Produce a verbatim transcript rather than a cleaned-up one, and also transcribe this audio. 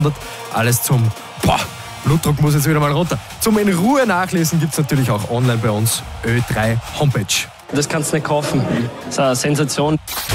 Alles zum boah, Blutdruck muss jetzt wieder mal runter. Zum in Ruhe nachlesen gibt es natürlich auch online bei uns Ö drei Homepage. Das kannst du nicht kaufen. Das ist eine Sensation.